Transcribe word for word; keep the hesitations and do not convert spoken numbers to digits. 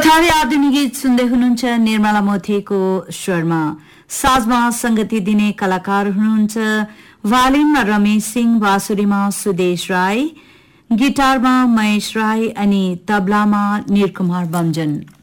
बिहारी आधुनिक गीत सुन्दै हुनुहुन्छ निर्मला मोथीको स्वरमा। साजमा संगति दिने कलाकार हुनुहुन्छ भायोलिनमा रमेश सिंह, बाँसुरीमा सुदेश राई, गिटारमा महेश राई अनि तबलामा निरकुमार बमजन।